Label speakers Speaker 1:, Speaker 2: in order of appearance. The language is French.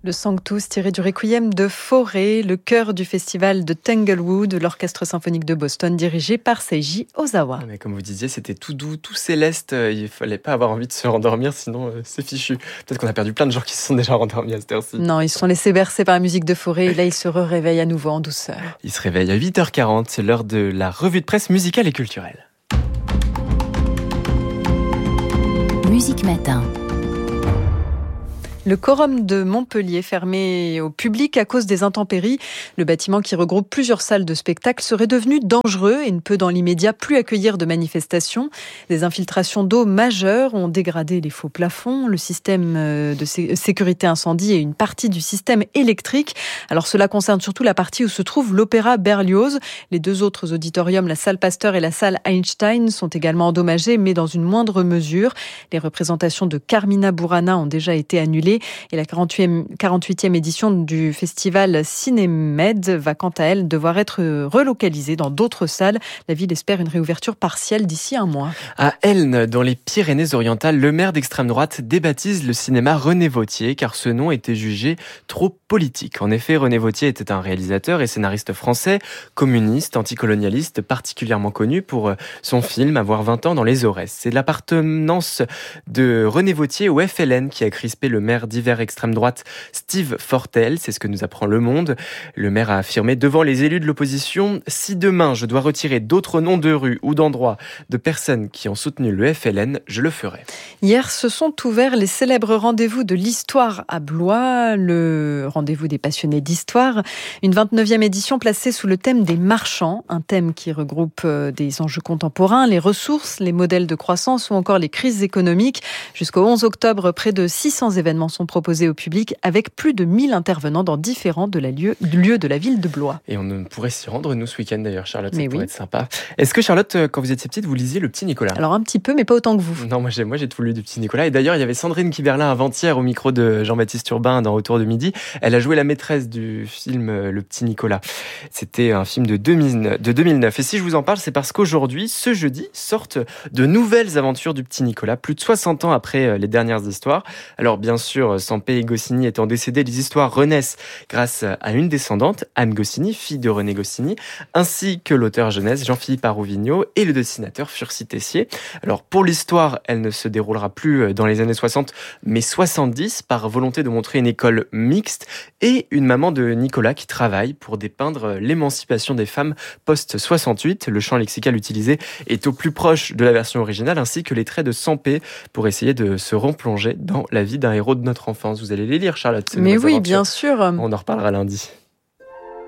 Speaker 1: Le Sanctus, tiré du Requiem de Fauré, le chœur du festival de Tanglewood, l'orchestre symphonique de Boston, dirigé par Seiji Ozawa.
Speaker 2: Mais comme vous disiez, c'était tout doux, tout céleste. Il fallait pas avoir envie de se rendormir, sinon c'est fichu. Peut-être qu'on a perdu plein de gens qui se sont déjà rendormis à cette heure-ci.
Speaker 1: Non, ils se sont laissés bercer par la musique de Fauré et là, ils se réveillent à nouveau en douceur.
Speaker 2: Ils se réveillent à 8h40, c'est l'heure de la revue de presse musicale et culturelle.
Speaker 3: Musique Matin.
Speaker 1: Le Quorum de Montpellier, fermé au public à cause des intempéries. Le bâtiment qui regroupe plusieurs salles de spectacle serait devenu dangereux et ne peut dans l'immédiat plus accueillir de manifestations. Des infiltrations d'eau majeures ont dégradé les faux plafonds, le système de sécurité incendie et une partie du système électrique. Alors cela concerne surtout la partie où se trouve l'Opéra Berlioz. Les deux autres auditoriums, la salle Pasteur et la salle Einstein, sont également endommagés, mais dans une moindre mesure. Les représentations de Carmina Burana ont déjà été annulées. Et la 48e édition du festival Cinémed va quant à elle devoir être relocalisée dans d'autres salles. La ville espère une réouverture partielle d'ici un mois.
Speaker 2: À Elne, dans les Pyrénées-Orientales, le maire d'extrême droite débaptise le cinéma René Vauthier car ce nom était jugé trop politique. En effet, René Vauthier était un réalisateur et scénariste français, communiste, anticolonialiste, particulièrement connu pour son film Avoir 20 ans dans les Aurès. C'est l'appartenance de René Vauthier au FLN qui a crispé le maire d'hiver extrême droite Steve Fortel, c'est ce que nous apprend Le Monde. Le maire a affirmé devant les élus de l'opposition « Si demain je dois retirer d'autres noms de rues ou d'endroits de personnes qui ont soutenu le FLN, je le ferai ».
Speaker 1: Hier se sont ouverts les célèbres rendez-vous de l'histoire à Blois, le rendez-vous des passionnés d'histoire. Une 29e édition placée sous le thème des marchands, un thème qui regroupe des enjeux contemporains, les ressources, les modèles de croissance ou encore les crises économiques. Jusqu'au 11 octobre, près de 600 événements sont proposés au public avec plus de 1000 intervenants dans différents lieux de la ville de Blois.
Speaker 2: Et on pourrait s'y rendre, nous, ce week-end d'ailleurs, Charlotte, ça pourrait
Speaker 1: oui.
Speaker 2: être sympa. Est-ce que Charlotte, quand vous étiez petite, vous lisiez Le Petit Nicolas ?
Speaker 1: Alors un petit peu, mais pas autant que vous.
Speaker 2: Non, moi j'ai tout lu du Petit Nicolas. Et d'ailleurs, il y avait Sandrine Kiberlin avant-hier au micro de Jean-Baptiste Urbain dans Autour de midi. Elle a joué la maîtresse du film Le Petit Nicolas. C'était un film de 2009. Et si je vous en parle, c'est parce qu'aujourd'hui, ce jeudi, sortent de nouvelles aventures du Petit Nicolas, plus de 60 ans après les dernières histoires. Alors bien sûr, Sampé et Goscinny étant décédés, les histoires renaissent grâce à une descendante, Anne Goscinny, fille de René Goscinny, ainsi que l'auteur jeunesse Jean-Philippe Arouvignaud et le dessinateur Furcy Tessier. Alors pour l'histoire, elle ne se déroulera plus dans les années 60, mais 70, par volonté de montrer une école mixte et une maman de Nicolas qui travaille pour dépeindre l'émancipation des femmes post-68. Le champ lexical utilisé est au plus proche de la version originale, ainsi que les traits de Sampé pour essayer de se replonger dans la vie d'un héros de notre enfance. Vous allez les lire, Charlotte.
Speaker 1: Mais oui, bien sûr.
Speaker 2: On en reparlera lundi.